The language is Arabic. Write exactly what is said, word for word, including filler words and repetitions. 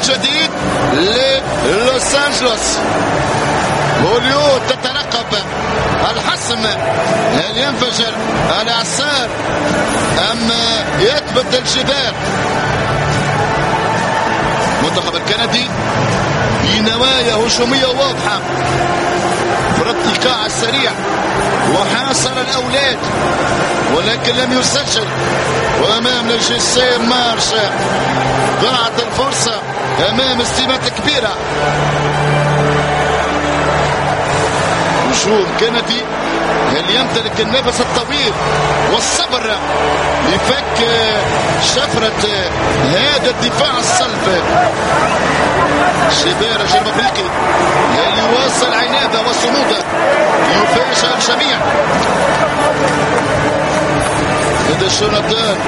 جديد للوس أنجلوس. هوليود تترقب الحسم، هل ينفجر الإعصار أم يثبت الجدار؟ المنتخب الكندي بنوايا هجومية واضحة، فرض ايقاع السريع وحاصر الأولاد، ولكن لم يسجل. وأمام الجسير مارش ضاعت الفرصة أمام استماتة كبيرة. هجوم كندي، هل يمتلك النفس الطويل والصبر لفك شفرة هذا الدفاع الصلب؟ شبيرة جنوب افريقي هل يواصل عناده وصموده ليفاجئ الجميع؟ هذا جوناثان